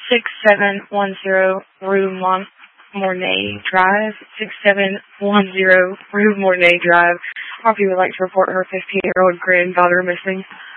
6710 Rue Mornay Drive, 6710 Rue Mornay Drive. Harvey would like to report her 15-year-old granddaughter missing.